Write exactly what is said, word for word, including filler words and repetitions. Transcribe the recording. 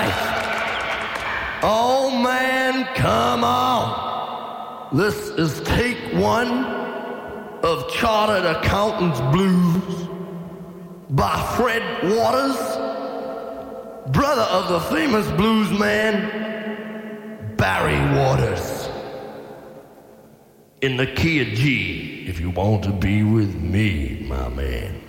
Oh man, come on. This is take one of Chartered Accountants Blues by Fred Waters, brother of the famous blues man Barry Waters. In the key of G, if you want to be with me, my man.